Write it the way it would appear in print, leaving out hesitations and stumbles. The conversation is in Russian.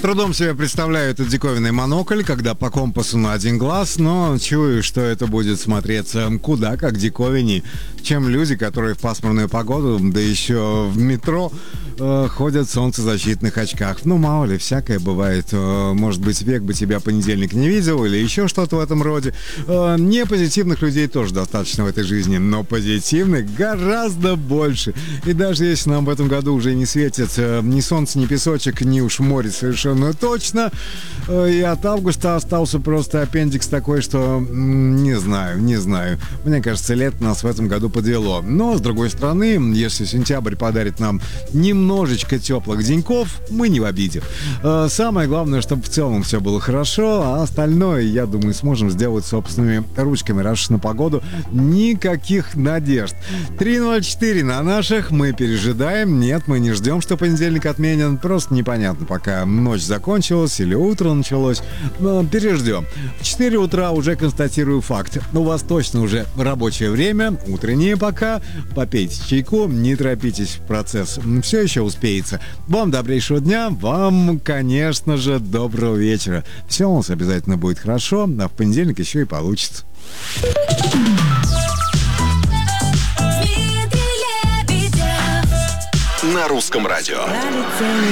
трудом себе представляю этот диковинный монокль, когда по компасу на один глаз, но чую, что это будет смотреться куда как диковинней, чем люди, которые в пасмурную погоду, да еще в метро, ходят в солнцезащитных очках. Ну, мало ли, всякое бывает. Может быть, век бы тебя понедельник не видел или еще что-то в этом роде. Непозитивных людей тоже достаточно в этой жизни, но позитивных гораздо больше. И даже если нам в этом году уже не светит ни солнце, ни песочек, ни уж море совершенно точно, и от августа остался просто аппендикс такой, что не знаю. Мне кажется, лето нас в этом году подвело. Но, с другой стороны, если сентябрь подарит нам немножечко теплых деньков, мы не в обиде. Самое главное, чтобы в целом все было хорошо, а остальное, я думаю, сможем сделать собственными ручками. Раз уж на погоду никаких надежд. 3:04 на наших. Мы пережидаем. Нет, мы не ждем, что понедельник отменен. Просто непонятно, пока ночь закончилась или утро началось. Но переждем. В 4 утра уже констатирую факт. У вас точно уже рабочее время. Утреннее пока. Попейте чайку. Не торопитесь в процесс. Все еще успеется. Вам добрейшего дня. Вам, конечно же, доброго вечера. Все у нас обязательно будет хорошо. А в понедельник еще и получится. На русском радио.